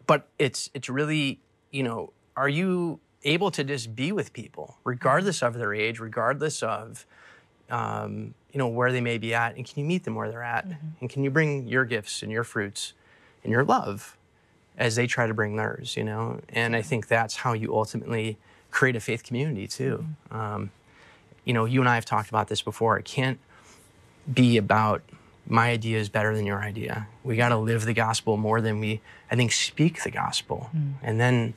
But it's really, are you able to just be with people, regardless of their age, regardless of, where they may be at, and can you meet them where they're at? And can you bring your gifts and your fruits and your love as they try to bring theirs, And I think that's how you ultimately create a faith community too. You and I have talked about this before. It can't be about my idea is better than your idea. We got to live the gospel more than we, I think, speak the gospel. And then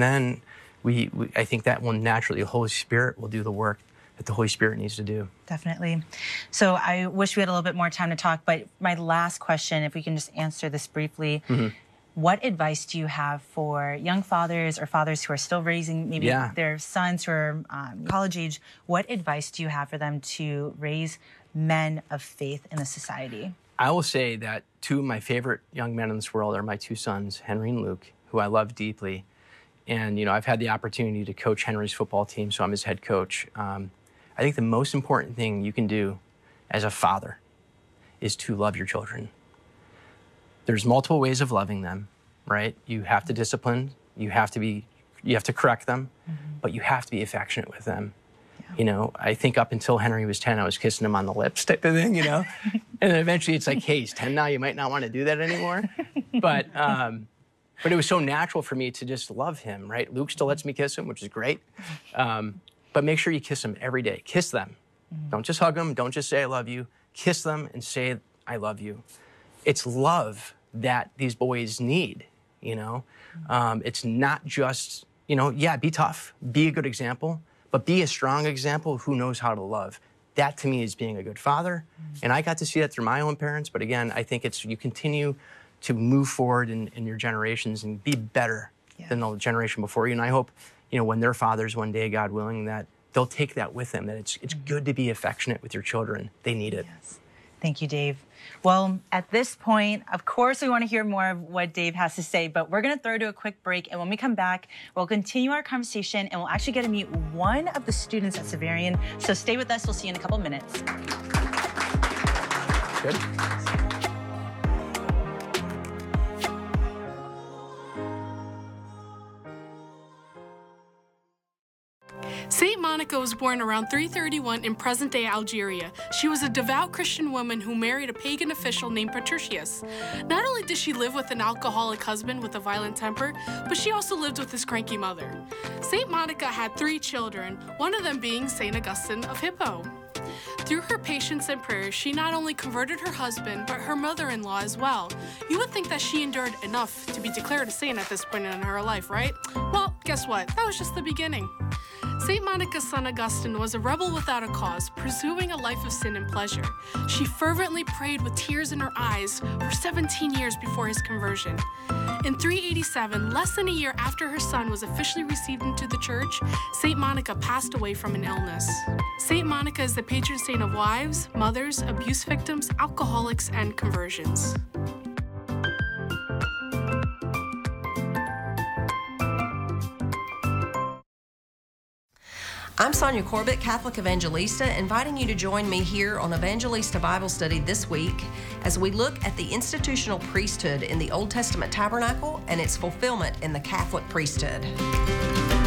I think that will naturally, the Holy Spirit will do the work that the Holy Spirit needs to do. Definitely. So I wish we had a little bit more time to talk, but my last question, if we can just answer this briefly, what advice do you have for young fathers or fathers who are still raising maybe their sons who are college age? What advice do you have for them to raise men of faith in the society? I will say that two of my favorite young men in this world are my two sons, Henry and Luke, who I love deeply. And, I've had the opportunity to coach Henry's football team, so I'm his head coach. I think the most important thing you can do as a father is to love your children. There's multiple ways of loving them, right? You have to discipline, you have to correct them, but you have to be affectionate with them. I think up until Henry was 10, I was kissing him on the lips type of thing, And then eventually it's like, hey, he's 10 now, you might not want to do that anymore. But it was so natural for me to just love him, right? Luke still lets me kiss him, which is great. But make sure you kiss them every day. Kiss them. Don't just hug them. Don't just say I love you. Kiss them and say I love you. It's love that these boys need, It's not just, be tough, be a good example, but be a strong example who knows how to love. That to me is being a good father. And I got to see that through my own parents. But again, I think you continue to move forward in your generations and be better than the generation before you. And I hope, when they're fathers one day, God willing, that they'll take that with them, that it's good to be affectionate with your children. They need it. Yes. Thank you, Dave. Well, at this point, of course, we want to hear more of what Dave has to say, but we're going to throw to a quick break. And when we come back, we'll continue our conversation and we'll actually get to meet one of the students at Xaverian. So stay with us. We'll see you in a couple minutes. Good. Saint Monica was born around 331 in present-day Algeria. She was a devout Christian woman who married a pagan official named Patricius. Not only did she live with an alcoholic husband with a violent temper, but she also lived with his cranky mother. Saint Monica had 3 children, one of them being Saint Augustine of Hippo. Through her patience and prayers, she not only converted her husband, but her mother-in-law as well. You would think that she endured enough to be declared a saint at this point in her life, right? Well, guess what? That was just the beginning. St. Monica's son Augustine was a rebel without a cause, pursuing a life of sin and pleasure. She fervently prayed with tears in her eyes for 17 years before his conversion. In 387, less than a year after her son was officially received into the church, St. Monica passed away from an illness. St. Monica is the patron saint of wives, mothers, abuse victims, alcoholics, and conversions. I'm Sonia Corbett, Catholic Evangelista, inviting you to join me here on Evangelista Bible Study this week as we look at the institutional priesthood in the Old Testament tabernacle and its fulfillment in the Catholic priesthood.